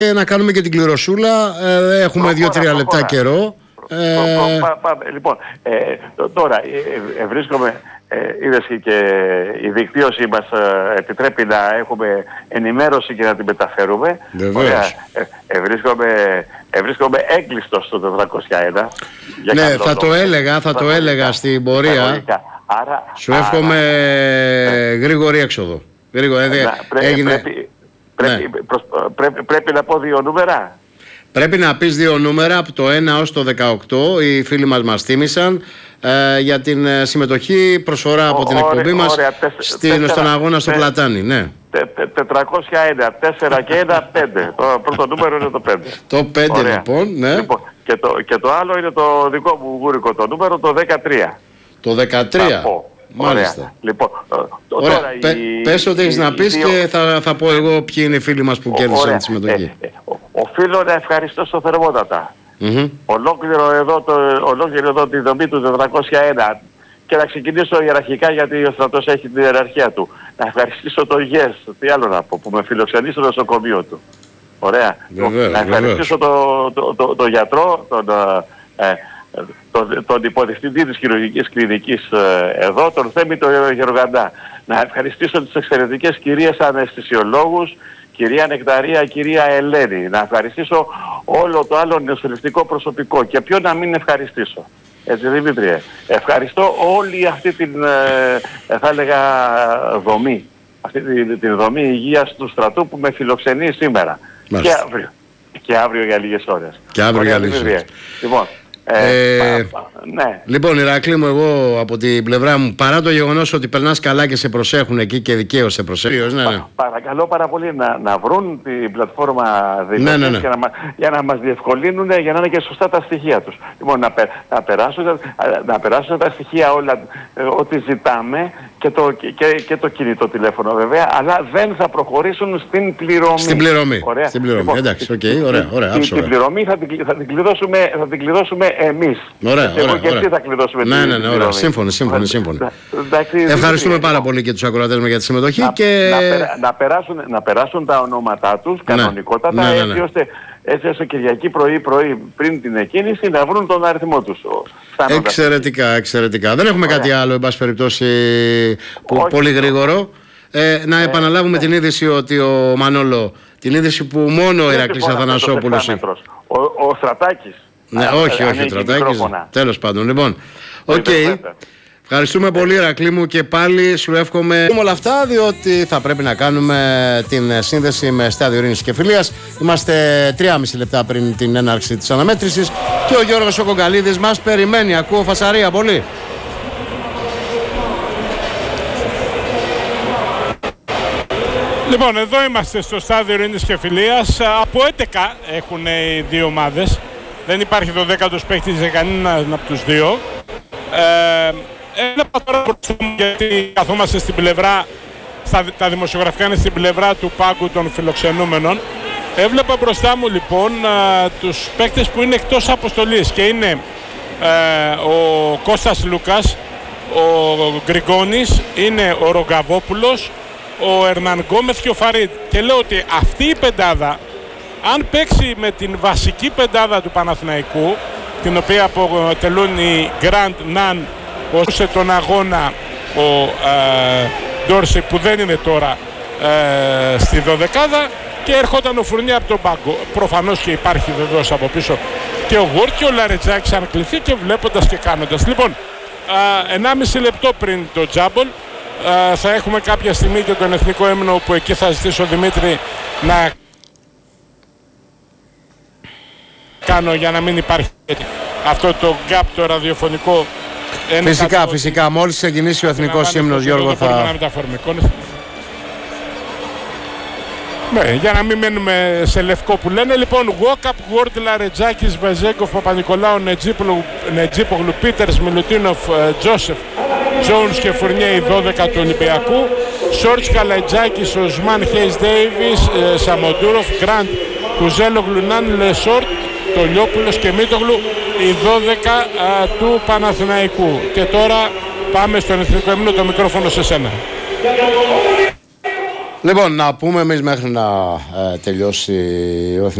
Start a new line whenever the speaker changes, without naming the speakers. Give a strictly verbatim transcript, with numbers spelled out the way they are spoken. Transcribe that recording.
να κάνουμε και την κληροσούλα. Ε, έχουμε δύο-τρία λεπτά καιρό. Ε...
Λοιπόν, ε, τώρα ε, ε, βρίσκομαι, ε, είδες και η δικτύωση μας ε, επιτρέπει να έχουμε ενημέρωση και να την μεταφέρουμε. Ωραία, ε, ε, βρίσκομαι, ε, βρίσκομαι έγκλειστος στο τετρακόσια ένα.
Ναι, θα λόγο. το έλεγα, θα το έλεγα στην πορεία.
Άρα,
Σου εύχομαι άρα, γρήγορη έξοδο. Γρήγορη, να,
πρέ,
έγινε...
πρέπει, πρέπει, ναι. προς, πρέπει, πρέπει να πω δύο νούμερα.
Πρέπει να πεις δύο νούμερα από το ένα ως το δεκαοκτώ. Οι φίλοι μας μας θύμισαν ε, για την ε, συμμετοχή προσφορά από την εκπομπή ωραία, μας ωραία, τεσ, στην, τέσσερα, στον αγώνα στο τε, Πλατάνι. Ναι.
Τε, τε, τετρακόσια ένα, τέσσερα και ένα, πέντε. Το πρώτο νούμερο είναι το πέντε.
Το πέντε ωραία. λοιπόν, ναι.
Λοιπόν, και, το, και το άλλο είναι το δικό μου γούρικο το νούμερο, το δεκατρία.
Το δεκατρία. Μάλιστα.
Ωραία. Λοιπόν,
ωραία. Τώρα, Πε, η, πες ό,τι έχεις να πεις δύο... και θα, θα πω εγώ ποιοι είναι οι φίλοι μας που κέρδισαν τη συμμετοχή.
Ε, ε, οφείλω να ευχαριστήσω θερμότατα.
Mm-hmm.
Ολόκληρο, εδώ το, ολόκληρο εδώ τη δομή του τετρακόσια ένα και να ξεκινήσω ιεραρχικά γιατί ο στρατός έχει την ιεραρχία του. Να ευχαριστήσω το ΓΕΣ, τι άλλο να πω, που με φιλοξενεί στο νοσοκομείο του. Ωραία.
Βεβαίως,
να ευχαριστήσω τον το, το, το γιατρό, τον... Ε, τον, τον υποδιευθυντή της χειρουργικής κλινικής ε, εδώ, τον Θέμη τον Γεωργαντά. Να ευχαριστήσω τις εξαιρετικές κυρίες αναισθησιολόγους, κυρία Νεκταρία, κυρία Ελένη. Να ευχαριστήσω όλο το άλλο νοσηλευτικό προσωπικό. Και ποιο να μην ευχαριστήσω. Έτσι Δημήτριε. Ευχαριστώ όλη αυτή την, ε, θα έλεγα, δομή. Αυτή την, την δομή υγείας του στρατού που με φιλοξενεί σήμερα. Μάλιστα. Και αύριο. Και αύριο για λίγες ώρες.
Και αύριο για λίγες ώρες.
Λοιπόν,
Ε,
ε, πα, πα, ναι.
Λοιπόν, Ηρακλή μου, εγώ από την πλευρά μου, παρά το γεγονός ότι περνάς καλά και σε προσέχουν εκεί και δικαίως σε προσέχουν. Ναι, ναι.
Πα, παρακαλώ πάρα πολύ να, να βρουν την πλατφόρμα
ναι, ναι, ναι.
για, να, για να μας διευκολύνουν για να είναι και σωστά τα στοιχεία τους. Λοιπόν, να, πε, να, περάσουν, να περάσουν τα στοιχεία όλα, ε, ό,τι ζητάμε και το, και, και το κινητό τηλέφωνο βέβαια, αλλά δεν θα προχωρήσουν στην πληρωμή.
Στην πληρωμή.
Ωραία.
Στην πληρωμή.
Λοιπόν,
εντάξει, οκ, okay, ωραία, ωραία.
Την, την πληρωμή θα την, θα την κλειδώσουμε, θα την κλειδώσουμε εμείς.
Ωραία,
εγώ
ωραία,
και
ωραία.
εσύ θα κλειδώσουμε
ναι,
την
ναι, ναι, ωραία. Σύμφωνοι, σύμφωνοι, σύμφωνοι. Ευχαριστούμε πάρα
λοιπόν.
πολύ και τους ακροατές μας για τη συμμετοχή.
Να,
και...
να, περα, να, περάσουν, να περάσουν τα ονόματά τους κανονικότατα,
ναι, ναι, ναι.
έτσι ώστε έτσι ώστε Κυριακή πρωί-πρωί πριν την εκκίνηση να βρουν τον αριθμό τους.
Εξαιρετικά, εξαιρετικά. Δεν έχουμε ωραία. κάτι άλλο, εν πάση περιπτώσει, που,
όχι,
πολύ γρήγορο. Ε, να ε, επαναλάβουμε ε, την είδηση ότι ο Μανόλο, την είδηση που μόνο ο Ηρακλής Αθανασόπουλος...
Ο, ο Στρατάκης.
Ναι, α, όχι, όχι, ο Στρατάκης. Τέλος πάντων, λοιπόν. Οκ. Okay. Ευχαριστούμε πολύ, Ηρακλή μου, και πάλι σου εύχομαι όλα αυτά, διότι θα πρέπει να κάνουμε την σύνδεση με Στάδιο Ειρήνης και Φιλίας. Είμαστε τρία και μισό λεπτά πριν την έναρξη της αναμέτρησης και ο Γιώργος ο Κογκαλίδης μας περιμένει. Ακούω φασαρία πολύ.
Λοιπόν, εδώ είμαστε στο Στάδιο Ειρήνης και Φιλίας. Από έντεκα έχουν οι δύο ομάδες. Δεν υπάρχει το δέκατος παίκτης για κανέναν από τους δύο. Ε, Έλεπα τώρα μπροστά μου, γιατί καθόμαστε στην πλευρά, στα, τα δημοσιογραφικά είναι στην πλευρά του πάγκου των φιλοξενούμενων. Έβλεπα μπροστά μου λοιπόν α, τους παίκτες που είναι εκτός αποστολής και είναι ε, ο Κώστας Λούκας, ο Γκριγκόνης, είναι ο Ρογκαβόπουλος, ο Ερναν Γκόμεθ και ο Φαρίτ. Και λέω ότι αυτή η πεντάδα, αν παίξει με την βασική πεντάδα του Παναθηναϊκού, την οποία αποτελούν οι Γκραντ, Ναν, ώστε τον αγώνα ο ε, Ντόρση που δεν είναι τώρα ε, στη δωδεκάδα, και ερχόταν ο Φουρνί από τον πάγκο. Προφανώς και υπάρχει βεβαίως από πίσω και ο Γουόρτ και ο Λαρετζάκης αν κληθεί, και βλέποντας και κάνοντας. Λοιπόν, ε, ενάμιση λεπτό πριν το τζάμπολ ε, θα έχουμε κάποια στιγμή και τον εθνικό έμνο, που εκεί θα ζητήσω Δημήτρη να κάνω για να μην υπάρχει αυτό το gap το ραδιοφωνικό.
Φυσικά, κατώ... φυσικά. Μόλις ξεκινήσει ο εθνικός ύμνος, Γιώργο, θα...
Να μεταφέρουμε εικόνες. Ναι, για να μην μένουμε σε λευκό που λένε. Λοιπόν, Γουόκαπ, Γουόρντ, Λαρετζάκης, Βεζέγκοφ, Παπα-Νικολάου, Νετζίπογλου, Πίτερς, Μιλουτίνοφ, Τζόσεφ, Τζόουνς και Φουρνιέ, οι δώδεκα του Ολυμπιακού. Σόρτς, Καλατζάκης, Οσμάν, Χέις Ντέιβις, Σαμοντούροφ, Γκραντ, Κουζέλογλου, Νάν, Λεσόρτ, Τολιόπουλος και Μίτογλου, οι δώδεκα α, του Παναθηναϊκού. Και τώρα πάμε στον εθνικό ύμνο, το μικρόφωνο σε σένα.
Λοιπόν, να πούμε εμείς μέχρι να ε, τελειώσει ο